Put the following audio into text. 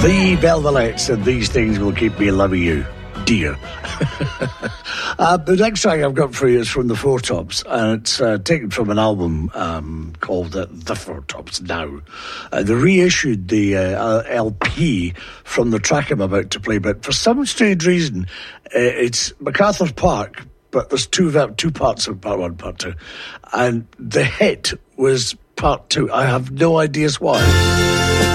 The Belvalettes and These Things Will Keep Me Loving You, dear. The next track I've got for you is from the Four Tops, and it's taken from an album called The Four Tops Now. They reissued the LP from the track I'm about to play, but for some strange reason, it's MacArthur Park, but there's two parts of part one, part two, and the hit was part two. I have no ideas why.